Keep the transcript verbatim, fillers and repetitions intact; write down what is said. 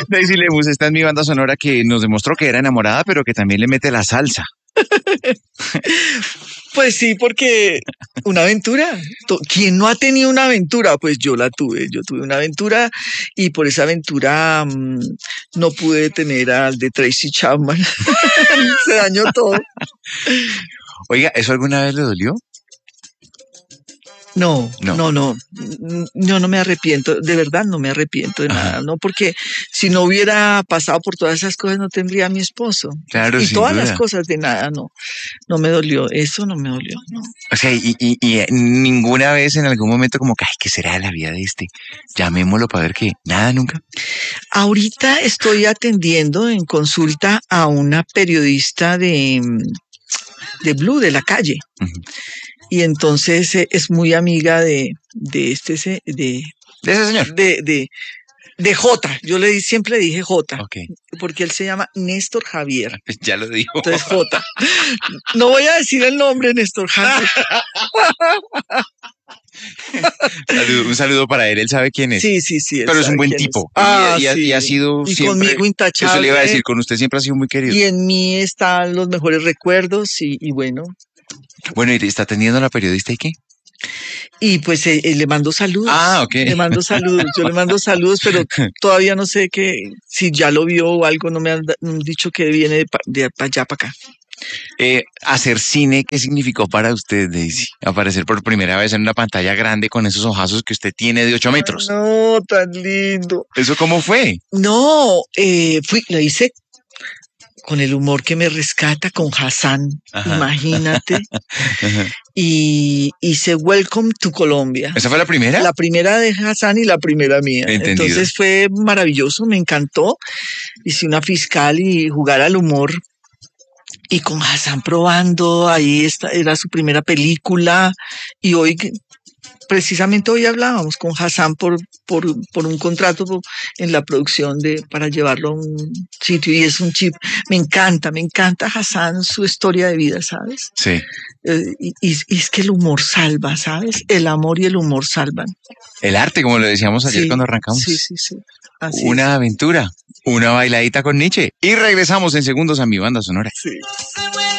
Daisy Lemus está en mi banda sonora que nos demostró que era enamorada, pero que también le mete la salsa. Pues sí, porque una aventura. To- ¿Quién no ha tenido una aventura? Pues yo la tuve. Yo tuve una aventura y por esa aventura mm, no pude tener al de Tracy Chapman. Se dañó todo. Oiga, ¿eso alguna vez le dolió? No, No. no, no, mm, yo no me arrepiento, de verdad no me arrepiento de Ajá. nada, ¿no? Porque si no hubiera pasado por todas esas cosas no tendría a mi esposo. Claro, Y sin todas duda. las cosas de nada, no, no me dolió, eso no me dolió, no. O sea, y, y, y eh, ninguna vez en algún momento como que, ay, ¿qué será de la vida de este? Llamémoslo para ver qué. Nada, nunca. Ahorita estoy atendiendo en consulta a una periodista de, mm, de Blue, de la calle. Ujú. Y entonces eh, es muy amiga de, de este, se- de, De ese señor. de, de, de J. Yo le di- siempre dije J, Ok, porque él se llama Néstor Javier. pues ya lo dijo. Entonces J. No voy a decir el nombre, Néstor Javier. Saludo- un saludo para él, él sabe quién es. Sí, sí, sí. él Pero es un sabe buen quién es. tipo. Y- Ah, y, ha- y ha sí. sido Y siempre. conmigo intachable. Eso le iba a decir, con usted siempre ha sido muy querido. Y en mí están los mejores recuerdos y, y bueno. Bueno, ¿y está atendiendo a la periodista y qué? Y pues eh, eh, le mando saludos. Ah, ok. Le mando saludos. Yo le mando saludos, pero todavía no sé que si ya lo vio o algo, no me han, da- han dicho que viene de, pa- de pa- allá para acá. Eh, hacer cine, ¿qué significó para usted, Daisy? Aparecer por primera vez en una pantalla grande con esos ojazos que usted tiene de ocho metros. No, tan lindo. ¿Eso cómo fue? No, eh, fui, lo hice con el humor que me rescata, con Hassan, Ajá. imagínate. Ajá. Y hice Welcome to Colombia. ¿Esa fue la primera? La primera de Hassan y la primera mía. Entendido. Entonces fue maravilloso, me encantó. Hice una fiscal y jugar al humor. Y con Hassan probando, ahí está, era su primera película. Y hoy, que- precisamente hoy hablábamos con Hassan por, por, por un contrato por- en la producción de, para llevarlo a un sitio. Y es un chip. Me encanta, me encanta Hassan, su historia de vida, ¿sabes? Sí. Eh, y, y- y es que el humor salva, ¿sabes? El amor y el humor salvan. El arte, como lo decíamos ayer Sí, cuando arrancamos. Sí, sí, sí. Así Una aventura, una bailadita con Nietzsche. Y regresamos en segundos a mi banda sonora. es. Sí.